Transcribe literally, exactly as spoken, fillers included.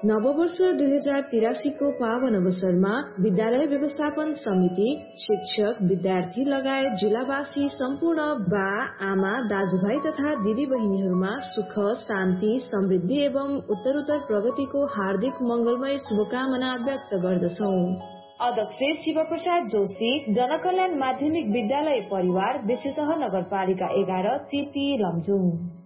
नववर्ष दुई हजार तिरासी को पावन अवसरमा विद्यालय व्यवस्थापन समिति, शिक्षक, विद्यार्थी लगायत जिल्लावासी सम्पूर्ण बा, आमा, दाजुभाइ तथा दिदी बहिनीहरूमा सुख, शान्ति, समृद्धि एवं उत्तरोत्तर प्रगतिको हार्दिक मंगलमय शुभकामना व्यक्त गर्दछौ। अध्यक्ष शिव प्रसाद जोशी, जनकल्याण माध्यमिक विद्यालय परिवार, बेसीतह नगरपालिका एघार, चिती, लमजुङ।